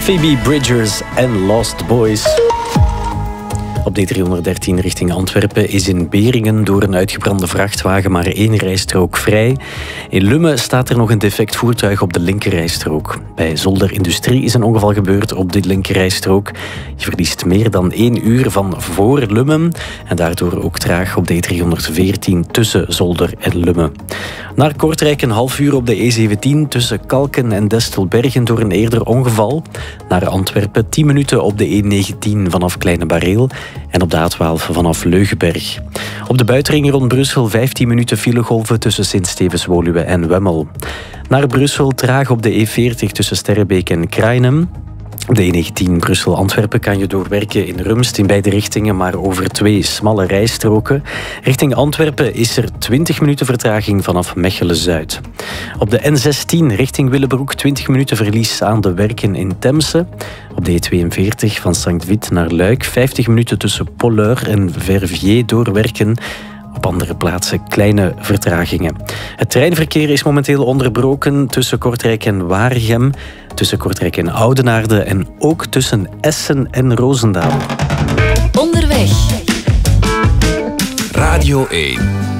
Phoebe Bridgers en Lost Boys. Op D313 richting Antwerpen is in Beringen door een uitgebrande vrachtwagen maar 1 rijstrook vrij. In Lummen staat er nog een defect voertuig op de linkerrijstrook. Bij Zolder Industrie is een ongeval gebeurd op de linkerrijstrook. Je verliest meer dan 1 uur van voor Lummen en daardoor ook traag op D314 tussen Zolder en Lummen. Naar Kortrijk een half uur op de E17 tussen Kalken en Destelbergen door een eerder ongeval. Naar Antwerpen 10 minuten op de E19 vanaf Kleine Bareel en op de A12 vanaf Leugenberg. Op de buitenring rond Brussel 15 minuten filegolven tussen Sint-Stevens-Woluwe en Wemmel. Naar Brussel traag op de E40 tussen Sterrebeek en Krainem. Op de E19 Brussel-Antwerpen kan je doorwerken in Rumst in beide richtingen, maar over 2 smalle rijstroken. Richting Antwerpen is er 20 minuten vertraging vanaf Mechelen-Zuid. Op de N16 richting Willebroek 20 minuten verlies aan de werken in Temse. Op de E42 van Sankt-Vith naar Luik 50 minuten tussen Polleur en Verviers doorwerken. Op andere plaatsen kleine vertragingen. Het treinverkeer is momenteel onderbroken tussen Kortrijk en Waregem, tussen Kortrijk en Oudenaarde en ook tussen Essen en Roosendaal. Onderweg. Radio 1.